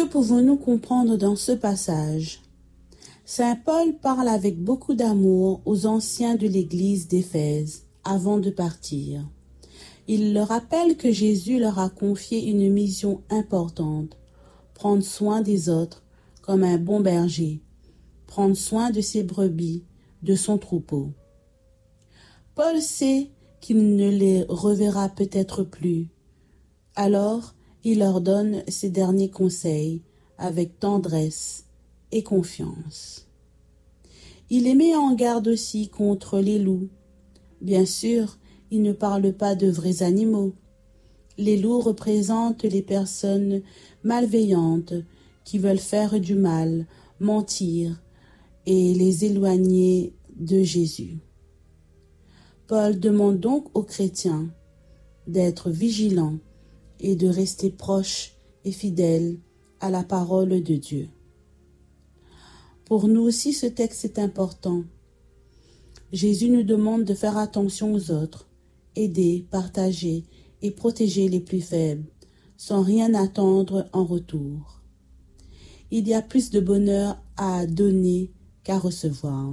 pouvons-nous comprendre dans ce passage? Saint Paul parle avec beaucoup d'amour aux anciens de l'église d'Éphèse avant de partir. Il leur rappelle que Jésus leur a confié une mission importante, prendre soin des autres comme un bon berger, prendre soin de ses brebis, de son troupeau. Paul sait qu'il ne les reverra peut-être plus. Alors, il leur donne ses derniers conseils avec tendresse et confiance. Il les met en garde aussi contre les loups. Bien sûr, il ne parle pas de vrais animaux. Les loups représentent les personnes malveillantes qui veulent faire du mal, mentir et les éloigner de Jésus. Paul demande donc aux chrétiens d'être vigilants et de rester proches et fidèles à la parole de Dieu. Pour nous aussi, ce texte est important. Jésus nous demande de faire attention aux autres, aider, partager et protéger les plus faibles, sans rien attendre en retour. Il y a plus de bonheur à donner qu'à recevoir.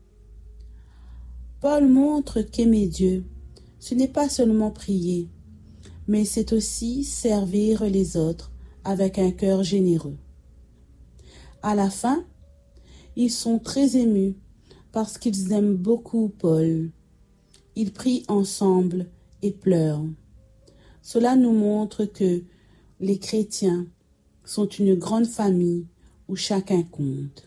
Paul montre qu'aimer Dieu, ce n'est pas seulement prier, mais c'est aussi servir les autres avec un cœur généreux. À la fin, ils sont très émus parce qu'ils aiment beaucoup Paul. Ils prient ensemble et pleurent. Cela nous montre que les chrétiens sont une grande famille où chacun compte.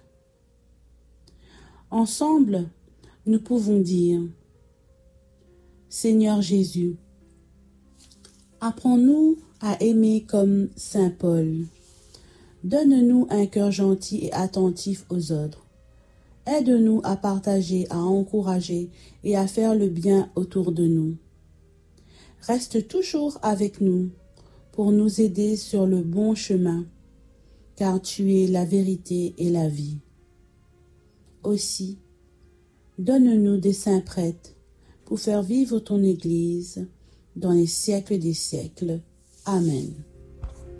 Ensemble, nous pouvons dire: Seigneur Jésus, apprends-nous à aimer comme Saint Paul. Donne-nous un cœur gentil et attentif aux autres. Aide-nous à partager, à encourager et à faire le bien autour de nous. Reste toujours avec nous pour nous aider sur le bon chemin, car tu es la vérité et la vie. Aussi, donne-nous des saints prêtres pour faire vivre ton Église dans les siècles des siècles. Amen.